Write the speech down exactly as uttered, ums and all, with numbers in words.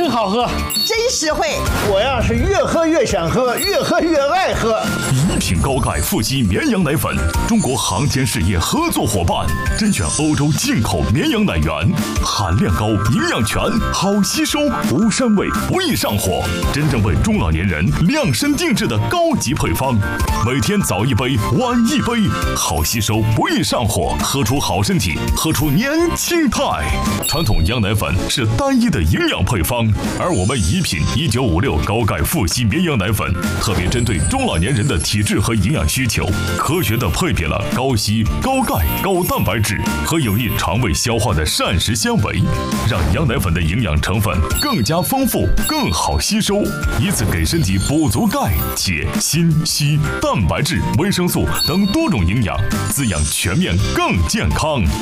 真好喝， 真实惠。 我呀是越喝越想喝，越喝越爱喝。 一品高钙富硒绵羊奶粉，中国航天事业合作伙伴，甄选欧洲进口绵羊奶源，含量高，营养全，好吸收，无膻味，不易上火，真正为中老年人量身定制的高级配方。每天早一杯，晚一杯，好吸收，不易上火，喝出好身体，喝出年轻态。传统羊奶粉是单一的营养配方，而我们宜品一九五六高钙富硒绵羊奶粉，特别针对中老年人的体质和营养需求，科学的配比了高硒、高钙、高蛋白质和有益肠胃消化的膳食纤维，让羊奶粉的营养成分更加丰富，更好吸收，以此给身体补足钙、铁、锌、硒、蛋白质、维生素等多种营养，滋养全面更健康。